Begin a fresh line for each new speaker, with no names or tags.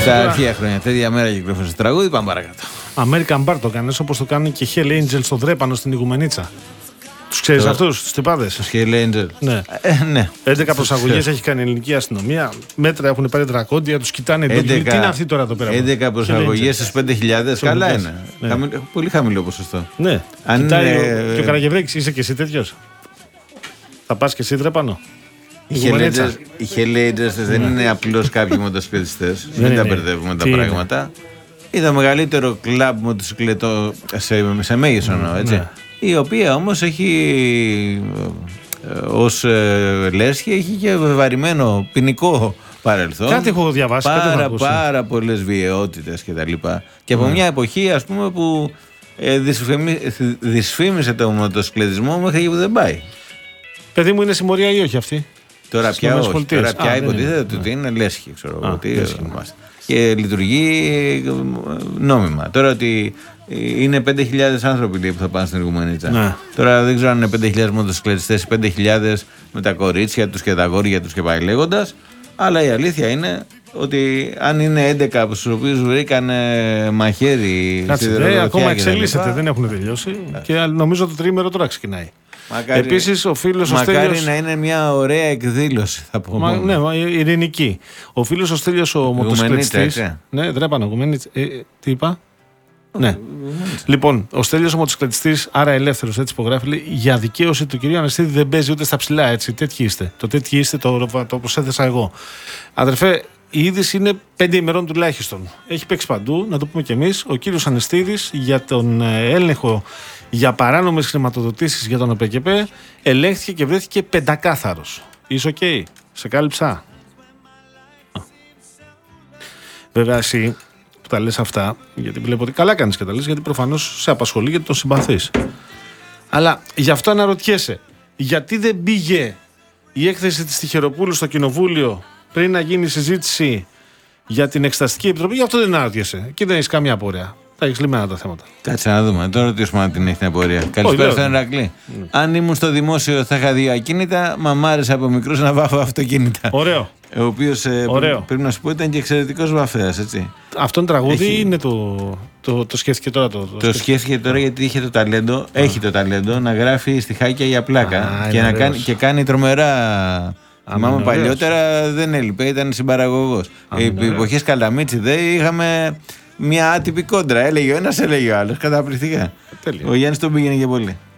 Στα αρχαία χρόνια, τέτοια μέρα κυκλοφόρησε τραγούδι, πάμε παρακάτω.
American Bar το κάνεις, όπως το κάνουν και Hell Angel στο Δρέπανο στην Ιγουμενίτσα. Τους ξέρεις αυτούς, τους τυπάδες?
Το Hell Angel.
Ναι.
Ναι.
11 προσαγωγές έχει κάνει η ελληνική αστυνομία. Μέτρα έχουν πάρει δρακόντια, τους κοιτάνε. Τι είναι αυτή τώρα εδώ πέρα?
11 προσαγωγές στις 5.000. Καλά είναι. Ναι. Πολύ χαμηλό ποσοστό.
Ναι.
Αν
κοιτάει και ο Καραγευρέκης, είσαι και εσύ τέτοιος? Θα πας και εσύ Δρέπανο?
Οι Hell Angels δεν είναι απλώς κάποιοι μοτοσυκλετιστές. Μην τα μπερδεύουμε τα πράγματα. Είναι το μεγαλύτερο κλαμπ μοτοσυκλετό σε μέγιστο εννοώ, έτσι. Η οποία όμως έχει ως λέσχη έχει και βεβαρημένο ποινικό παρελθόν.
Κάτι έχω διαβάσει.
Πάρα πολλές βιαιότητες και τα λοιπά. Και από μια εποχή, ας πούμε, που δυσφήμισε το μοτοσυκλετισμό μέχρι που δεν πάει.
Παιδί μου, είναι συμμορία ή όχι αυτή?
Τώρα πια όχι. Τώρα πια υποτίθεται ότι είναι λέσχη, ξέρω εγώ. Και λειτουργεί νόμιμα. Τώρα ότι είναι 5.000 άνθρωποι που θα πάνε στην Ιγουμενίτσα. Ναι. Τώρα δεν ξέρω αν είναι 5.000 μοτοσυκλετιστές, 5.000 με τα κορίτσια τους και τα αγόρια τους και πάει λέγοντας. Αλλά η αλήθεια είναι ότι αν είναι 11 από τους οποίους βρήκαν μαχαίρι.
Κάτσε, ακόμα εξελίσσεται, δεν έχουν τελειώσει. Και νομίζω το τρίμερο τώρα ξεκινάει. Επίσης, ο φίλος ο Στέλιος.
Μακάρι να είναι μια ωραία εκδήλωση, θα πω.
Ναι, ειρηνική. Ο φίλος ο Στέλιος ο μοτοσυκλετιστής. Ναι, Δρέπανο, Γουμενίτσα. Τι είπα? Ναι. Λοιπόν, ο Στέλιος ο μοτοσυκλετιστής, άρα ελεύθερος, έτσι υπογράφει, λέει, για δικαίωση του κυρίου Ανεστίδη δεν παίζει ούτε στα ψηλά, έτσι. Τέτοιοι είστε. Το τέτοιοι είστε το προσέθεσα εγώ. Αδερφέ, η είδηση είναι 5 ημερών τουλάχιστον. Έχει παίξει παντού, να το πούμε κι εμείς. Ο κύριος Ανεστίδης για τον έλεγχο για παράνομες χρηματοδοτήσεις για τον ΟΠΕΚΕΠ ελέγχθηκε και βρέθηκε πεντακάθαρος. Είσαι οκ? Σε κάλυψα? Βέβαια εσύ που τα λες αυτά, γιατί βλέπω ότι καλά κάνεις και τα λες, γιατί προφανώς σε απασχολεί, γιατί τον συμπαθείς. Αλλά γι' αυτό αναρωτιέσαι, γιατί δεν πήγε η έκθεση της Τυχεροπούλου στο Κοινοβούλιο πριν να γίνει συζήτηση για την Εξεταστική Επιτροπή? Γι' αυτό δεν αναρωτιέσαι. Εκεί δεν έχεις καμία απορία. Τα έχεις λυμμένα τα θέματα.
Κάτσε να δούμε. Τώρα ρωτήσουμε αν την έχει την απορία. Καλησπέρα στον Ηρακλή. Αν ήμουν στο δημόσιο θα είχα δύο ακίνητα. Μα μ' άρεσε από μικρός να βάφω αυτοκίνητα.
Ωραίο.
Ο οποίος πρέπει να σου πω ήταν και εξαιρετικός βαφέας, έτσι.
Αυτό είναι τραγούδι ή είναι το σκέφτηκε τώρα?
Το σκέφτηκε τώρα γιατί είχε το ταλέντο, έχει το ταλέντο να γράφει στιχάκια για πλάκα και κάνει τρομερά. Θυμάμαι παλιότερα δεν έλειπε, ήταν συμπαραγωγός. Οι εποχές Καλαμίτσι είχαμε μια άτυπη κόντρα. Έλεγε ο ένας, έλεγε ο άλλος. Καταπληκτικά. Ο Γιάννης τον πήγαινε και πολύ.